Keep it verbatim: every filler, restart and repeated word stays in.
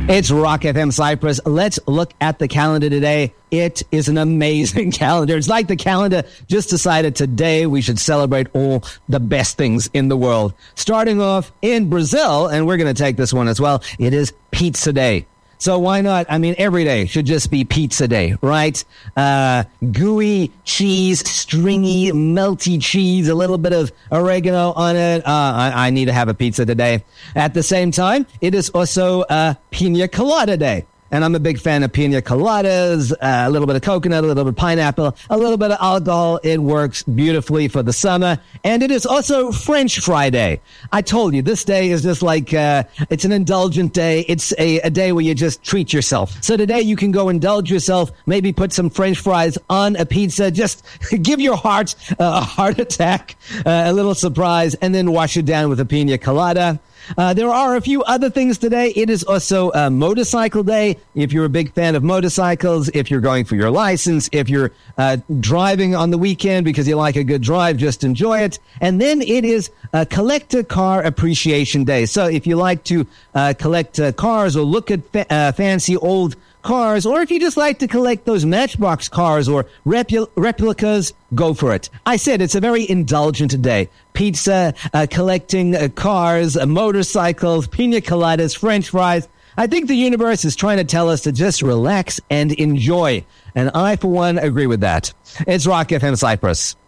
It's Rock F M Cyprus. Let's look at the calendar today. It is an amazing calendar. It's like the calendar just decided today we should celebrate all the best things in the world. Starting off in Brazil, and we're going to take this one as well, it is Pizza Day. So why not? I mean, every day should just be pizza day, right? Uh, gooey cheese, stringy, melty cheese, a little bit of oregano on it. Uh, I, I need to have a pizza today. At the same time, it is also uh, Pina Colada Day. And I'm a big fan of pina coladas, uh, a little bit of coconut, a little bit of pineapple, a little bit of alcohol. It works beautifully for the summer. And it is also French Fry Day. I told you, this day is just like, uh, it's an indulgent day. It's a, a day where you just treat yourself. So today you can go indulge yourself, maybe put some French fries on a pizza, just give your heart uh, a heart attack, uh, a little surprise, and then wash it down with a pina colada. Uh, there are a few other things today. It is also uh, Motorcycle Day. If you're a big fan of motorcycles, if you're going for your license, if you're uh, driving on the weekend because you like a good drive, just enjoy it. And then it is uh, Collector Car Appreciation Day. So if you like to uh, collect uh, cars or look at fa- uh, fancy old cars, or if you just like to collect those Matchbox cars or repl- replicas, go for it. I said it's a very indulgent day. Pizza, uh, collecting uh, cars, uh, motorcycles, pina coladas, French fries. I think the universe is trying to tell us to just relax and enjoy. And I, for one, agree with that. It's Rock F M Cyprus.